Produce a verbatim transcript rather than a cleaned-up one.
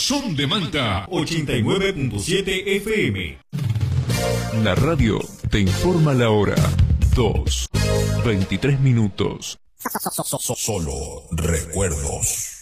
Son de Manta ochenta y nueve punto siete F M. La radio te informa la hora. dos, veintitrés minutos. Solo recuerdos.